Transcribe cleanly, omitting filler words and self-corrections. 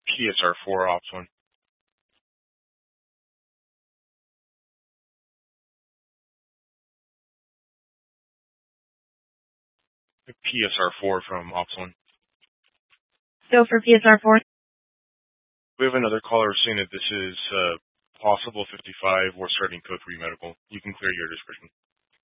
PSR4, Ops 1. PSR4 from Ops 1. So for PSR4? We have another caller saying that this is possible 55 or starting code 3 medical. You can clear your description.